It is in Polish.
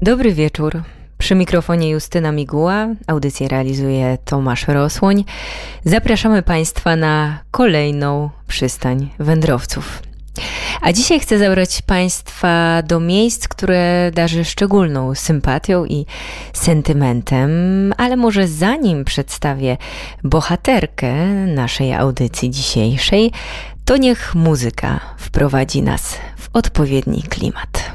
Dobry wieczór. Przy mikrofonie Justyna Miguła, audycję realizuje Tomasz Rosłoń. Zapraszamy Państwa na kolejną przystań wędrowców. A dzisiaj chcę zabrać Państwa do miejsc, które darzy szczególną sympatią i sentymentem, ale może zanim przedstawię bohaterkę naszej audycji dzisiejszej, to niech muzyka wprowadzi nas w odpowiedni klimat.